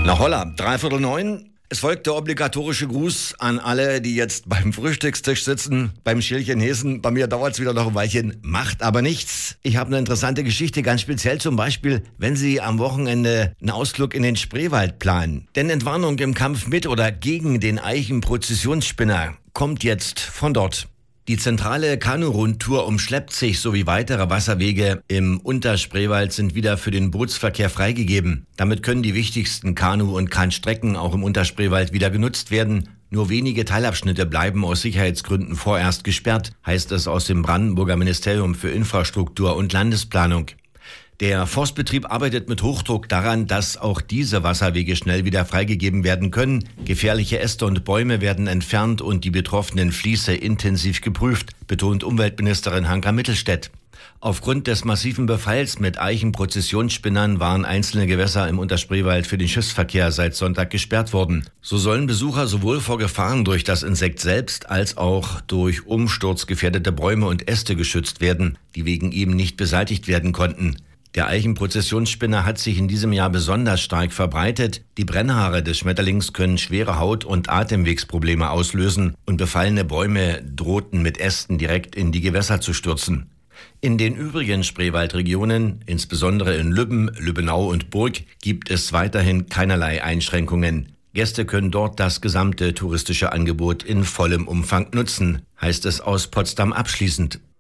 Na holla, 8:45. Es folgt der obligatorische Gruß an alle, die jetzt beim Frühstückstisch sitzen, beim Schälchen Hesen. Bei mir dauert es wieder noch ein Weilchen, macht aber nichts. Ich habe eine interessante Geschichte, ganz speziell zum Beispiel, wenn Sie am Wochenende einen Ausflug in den Spreewald planen. Denn Entwarnung im Kampf mit oder gegen den Eichen-Prozessionsspinner kommt jetzt von dort. Die zentrale Kanu-Rundtour um Schleppzig sowie weitere Wasserwege im Unterspreewald sind wieder für den Bootsverkehr freigegeben. Damit können die wichtigsten Kanu- und Kahnstrecken auch im Unterspreewald wieder genutzt werden. Nur wenige Teilabschnitte bleiben aus Sicherheitsgründen vorerst gesperrt, heißt es aus dem Brandenburger Ministerium für Infrastruktur und Landesplanung. Der Forstbetrieb arbeitet mit Hochdruck daran, dass auch diese Wasserwege schnell wieder freigegeben werden können. Gefährliche Äste und Bäume werden entfernt und die betroffenen Fließe intensiv geprüft, betont Umweltministerin Hanka Mittelstädt. Aufgrund des massiven Befalls mit Eichen-Prozessionsspinnern waren einzelne Gewässer im Unterspreewald für den Schiffsverkehr seit Sonntag gesperrt worden. So sollen Besucher sowohl vor Gefahren durch das Insekt selbst als auch durch umsturzgefährdete Bäume und Äste geschützt werden, die wegen ihm nicht beseitigt werden konnten. Der Eichen-Prozessionsspinner hat sich in diesem Jahr besonders stark verbreitet. Die Brennhaare des Schmetterlings können schwere Haut- und Atemwegsprobleme auslösen und befallene Bäume drohten mit Ästen direkt in die Gewässer zu stürzen. In den übrigen Spreewaldregionen, insbesondere in Lübben, Lübbenau und Burg, gibt es weiterhin keinerlei Einschränkungen. Gäste können dort das gesamte touristische Angebot in vollem Umfang nutzen, heißt es aus Potsdam abschließend.